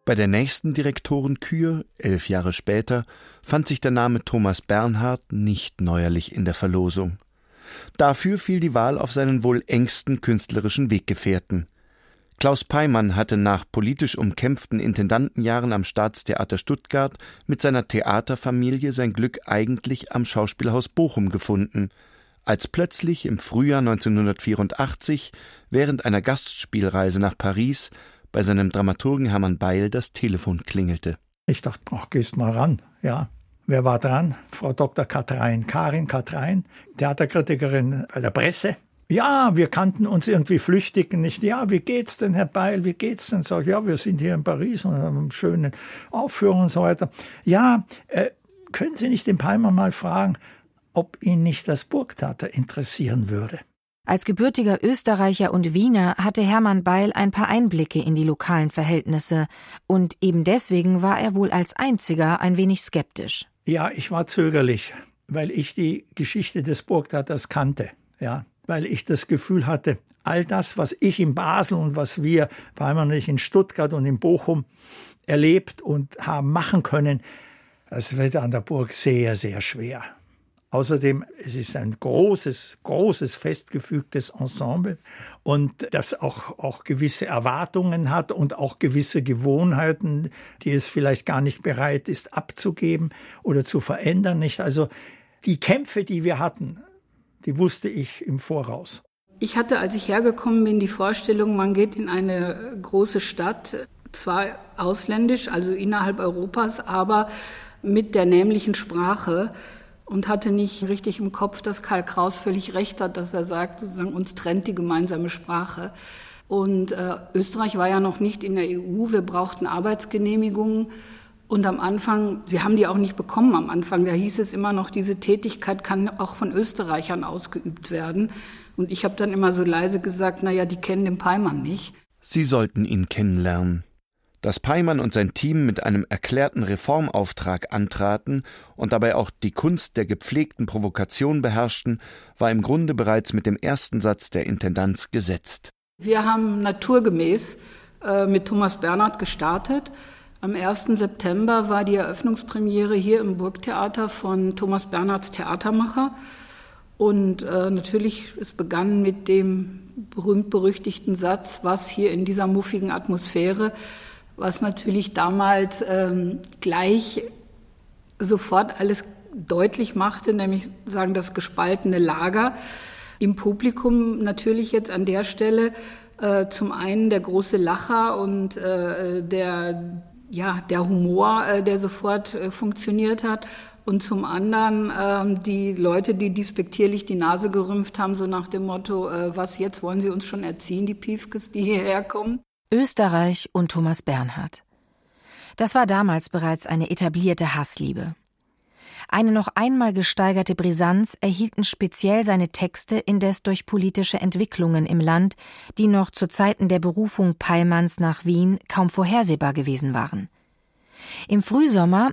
Bei der nächsten Direktorenkür, 11 Jahre später, fand sich der Name Thomas Bernhard nicht neuerlich in der Verlosung. Dafür fiel die Wahl auf seinen wohl engsten künstlerischen Weggefährten. Klaus Peymann hatte nach politisch umkämpften Intendantenjahren am Staatstheater Stuttgart mit seiner Theaterfamilie sein Glück eigentlich am Schauspielhaus Bochum gefunden, als plötzlich im Frühjahr 1984 während einer Gastspielreise nach Paris bei seinem Dramaturgen Hermann Beil das Telefon klingelte. Ich dachte, gehst mal ran, ja. Wer war dran? Frau Dr. Karin Katrein, Theaterkritikerin bei der Presse. Ja, wir kannten uns irgendwie flüchtig nicht. Ja, wie geht's denn, Herr Beil, wie geht's denn? Sag ich, ja, wir sind hier in Paris und haben eine schöne Aufführung und so weiter. Ja, können Sie nicht den Peymann mal fragen, ob ihn nicht das Burgtheater interessieren würde? Als gebürtiger Österreicher und Wiener hatte Hermann Beil ein paar Einblicke in die lokalen Verhältnisse. Und eben deswegen war er wohl als einziger ein wenig skeptisch. Ja, ich war zögerlich, weil ich die Geschichte des Burgtheaters kannte, ja. Weil ich das Gefühl hatte, all das, was ich in Basel und was wir, Peymann und ich, in Stuttgart und in Bochum erlebt und haben machen können, das wird an der Burg sehr, sehr schwer. Außerdem, es ist ein großes, festgefügtes Ensemble und das auch gewisse Erwartungen hat und auch gewisse Gewohnheiten, die es vielleicht gar nicht bereit ist abzugeben oder zu verändern. Nicht? Also die Kämpfe, die wir hatten, die wusste ich im Voraus. Ich hatte, als ich hergekommen bin, die Vorstellung, man geht in eine große Stadt, zwar ausländisch, also innerhalb Europas, aber mit der nämlichen Sprache und hatte nicht richtig im Kopf, dass Karl Kraus völlig recht hat, dass er sagt, sozusagen, uns trennt die gemeinsame Sprache. Und Österreich war ja noch nicht in der EU, wir brauchten Arbeitsgenehmigungen. Und am Anfang, wir haben die auch nicht bekommen am Anfang, da hieß es immer noch, diese Tätigkeit kann auch von Österreichern ausgeübt werden. Und ich habe dann immer so leise gesagt, naja, die kennen den Peymann nicht. Sie sollten ihn kennenlernen. Dass Peymann und sein Team mit einem erklärten Reformauftrag antraten und dabei auch die Kunst der gepflegten Provokation beherrschten, war im Grunde bereits mit dem ersten Satz der Intendanz gesetzt. Wir haben naturgemäß mit Thomas Bernhard gestartet. Am 1. September war die Eröffnungspremiere hier im Burgtheater von Thomas Bernhards Theatermacher. Und natürlich, es begann mit dem berühmt-berüchtigten Satz, was hier in dieser muffigen Atmosphäre, was natürlich damals gleich sofort alles deutlich machte, nämlich sagen das gespaltene Lager. Im Publikum natürlich jetzt an der Stelle zum einen der große Lacher und der Humor, der sofort funktioniert hat. Und zum anderen die Leute, die despektierlich die Nase gerümpft haben, so nach dem Motto, was jetzt, wollen Sie uns schon erziehen, die Piefkes, die hierher kommen? Österreich und Thomas Bernhard. Das war damals bereits eine etablierte Hassliebe. Eine noch einmal gesteigerte Brisanz erhielten speziell seine Texte indes durch politische Entwicklungen im Land, die noch zu Zeiten der Berufung Peymanns nach Wien kaum vorhersehbar gewesen waren. Im Frühsommer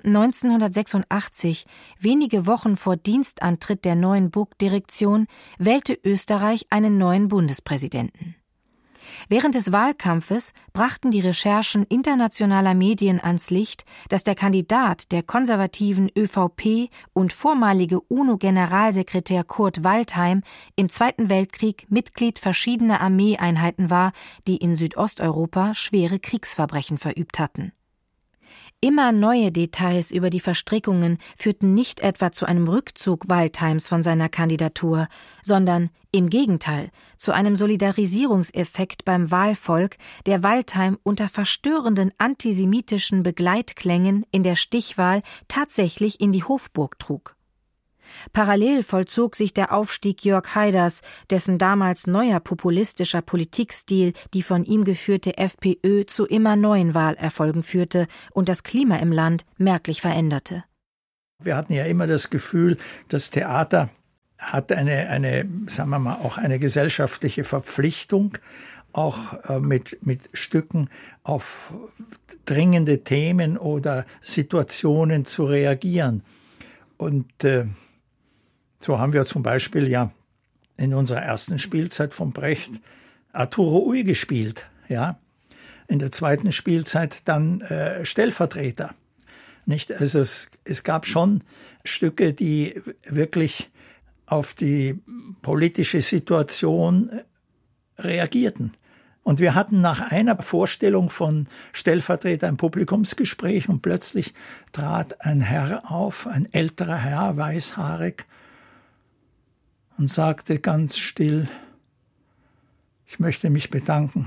1986, wenige Wochen vor Dienstantritt der neuen Burgdirektion, wählte Österreich einen neuen Bundespräsidenten. Während des Wahlkampfes brachten die Recherchen internationaler Medien ans Licht, dass der Kandidat der konservativen ÖVP und vormalige UNO-Generalsekretär Kurt Waldheim im Zweiten Weltkrieg Mitglied verschiedener Armeeeinheiten war, die in Südosteuropa schwere Kriegsverbrechen verübt hatten. Immer neue Details über die Verstrickungen führten nicht etwa zu einem Rückzug Waldheims von seiner Kandidatur, sondern im Gegenteil zu einem Solidarisierungseffekt beim Wahlvolk, der Waldheim unter verstörenden antisemitischen Begleitklängen in der Stichwahl tatsächlich in die Hofburg trug. Parallel vollzog sich der Aufstieg Jörg Haiders, dessen damals neuer populistischer Politikstil die von ihm geführte FPÖ zu immer neuen Wahlerfolgen führte und das Klima im Land merklich veränderte. Wir hatten ja immer das Gefühl, das Theater hat sagen wir mal, auch eine gesellschaftliche Verpflichtung, auch mit Stücken auf dringende Themen oder Situationen zu reagieren. Und so haben wir zum Beispiel ja in unserer ersten Spielzeit von Brecht Arturo Ui gespielt, ja. in der zweiten Spielzeit dann Stellvertreter. Nicht? Also es gab schon Stücke, die wirklich auf die politische Situation reagierten. Und wir hatten nach einer Vorstellung von Stellvertreter ein Publikumsgespräch und plötzlich trat ein Herr auf, ein älterer Herr, weißhaarig, und sagte ganz still: Ich möchte mich bedanken.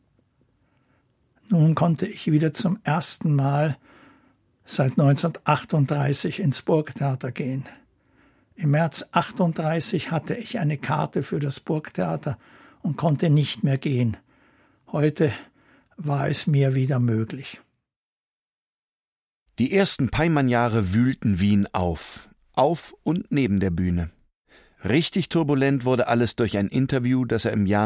Nun konnte ich wieder zum ersten Mal seit 1938 ins Burgtheater gehen. Im März 1938 hatte ich eine Karte für das Burgtheater und konnte nicht mehr gehen. Heute war es mir wieder möglich. Die ersten Peymann-Jahre wühlten Wien auf und neben der Bühne. Richtig turbulent wurde alles durch ein Interview, das er im Jahr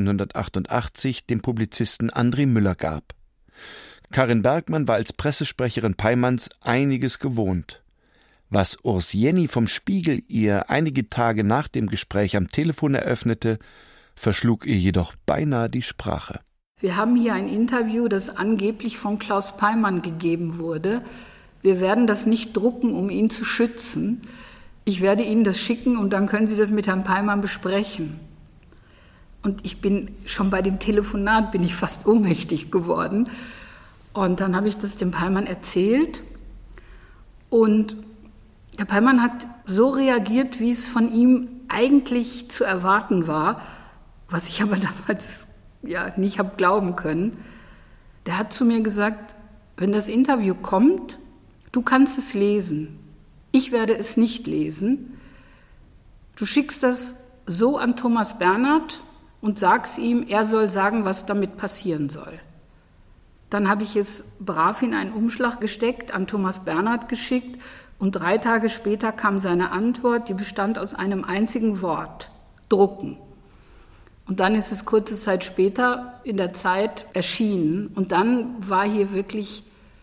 1988 dem Publizisten André Müller gab. Karin Bergmann war als Pressesprecherin Peymanns einiges gewohnt. Was Urs Jenny vom Spiegel ihr einige Tage nach dem Gespräch am Telefon eröffnete, verschlug ihr jedoch beinahe die Sprache. Wir haben hier ein Interview, das angeblich von Klaus Peymann gegeben wurde. Wir werden das nicht drucken, um ihn zu schützen. Ich werde Ihnen das schicken und dann können Sie das mit Herrn Peymann besprechen. Und ich bin schon bei dem Telefonat, bin ich fast ohnmächtig geworden. Und dann habe ich das dem Peymann erzählt. Und der Peymann hat so reagiert, wie es von ihm eigentlich zu erwarten war, was ich aber damals nicht habe glauben können. Der hat zu mir gesagt: Wenn das Interview kommt, du kannst es lesen. Ich werde es nicht lesen. Du schickst das so an Thomas Bernhard und sagst ihm, er soll sagen, was damit passieren soll. Dann habe ich es brav in einen Umschlag gesteckt, an Thomas Bernhard geschickt und 3 Tage später kam seine Antwort, die bestand aus einem einzigen Wort: drucken. Und dann ist es kurze Zeit später in der Zeit erschienen und dann war hier wirklich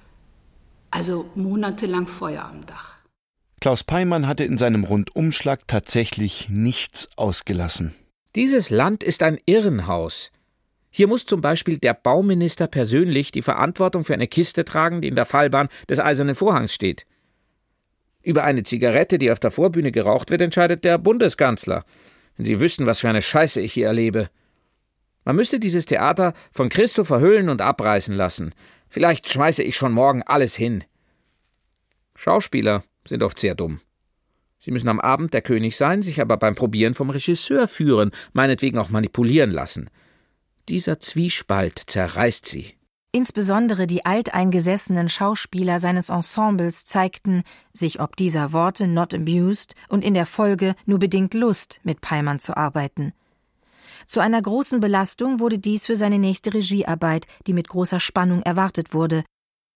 monatelang Feuer am Dach. Klaus Peymann hatte in seinem Rundumschlag tatsächlich nichts ausgelassen. Dieses Land ist ein Irrenhaus. Hier muss zum Beispiel der Bauminister persönlich die Verantwortung für eine Kiste tragen, die in der Fallbahn des Eisernen Vorhangs steht. Über eine Zigarette, die auf der Vorbühne geraucht wird, entscheidet der Bundeskanzler. Wenn Sie wüssten, was für eine Scheiße ich hier erlebe. Man müsste dieses Theater von Christo verhüllen und abreißen lassen. Vielleicht schmeiße ich schon morgen alles hin. Schauspieler sind oft sehr dumm. Sie müssen am Abend der König sein, sich aber beim Probieren vom Regisseur führen, meinetwegen auch manipulieren lassen. Dieser Zwiespalt zerreißt sie. Insbesondere die alteingesessenen Schauspieler seines Ensembles zeigten sich ob dieser Worte not amused und in der Folge nur bedingt Lust, mit Peymann zu arbeiten. Zu einer großen Belastung wurde dies für seine nächste Regiearbeit, die mit großer Spannung erwartet wurde.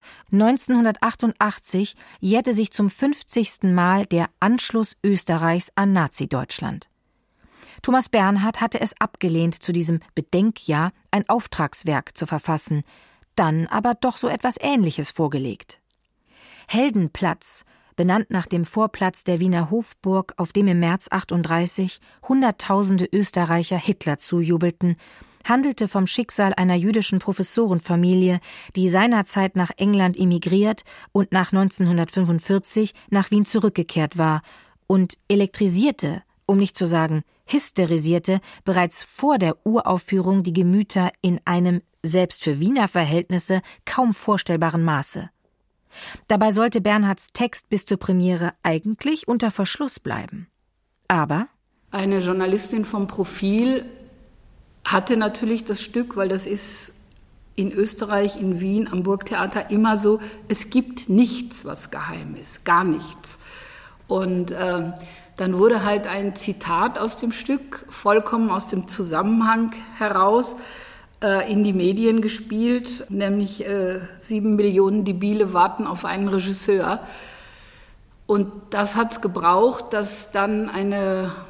1988 jährte sich zum 50. Mal der Anschluss Österreichs an Nazi-Deutschland. Thomas Bernhard hatte es abgelehnt, zu diesem Bedenkjahr ein Auftragswerk zu verfassen, dann aber doch so etwas Ähnliches vorgelegt. Heldenplatz, benannt nach dem Vorplatz der Wiener Hofburg, auf dem im März 1938 Hunderttausende Österreicher Hitler zujubelten, handelte vom Schicksal einer jüdischen Professorenfamilie, die seinerzeit nach England emigriert und nach 1945 nach Wien zurückgekehrt war und elektrisierte, um nicht zu sagen hysterisierte, bereits vor der Uraufführung die Gemüter in einem, selbst für Wiener Verhältnisse, kaum vorstellbaren Maße. Dabei sollte Bernhards Text bis zur Premiere eigentlich unter Verschluss bleiben. Aber eine Journalistin vom Profil hatte natürlich das Stück, weil das ist in Österreich, in Wien, am Burgtheater immer so, es gibt nichts, was geheim ist, gar nichts. Und dann wurde halt ein Zitat aus dem Stück, vollkommen aus dem Zusammenhang heraus, in die Medien gespielt, nämlich 7 Millionen Debile warten auf einen Regisseur. Und das hat es gebraucht, dass dann eine